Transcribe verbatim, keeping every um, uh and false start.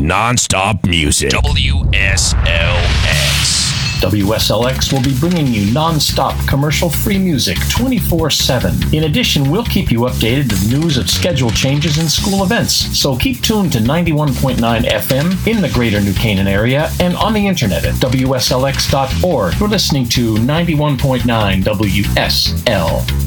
non-stop music. W S L X. W S L X will be bringing you non-stop commercial-free music twenty-four seven. In addition, we'll keep you updated with news of schedule changes and school events. So keep tuned to ninety-one point nine F M in the greater New Canaan area and on the internet at W S L X dot org. You're listening to ninety-one point nine W S L X.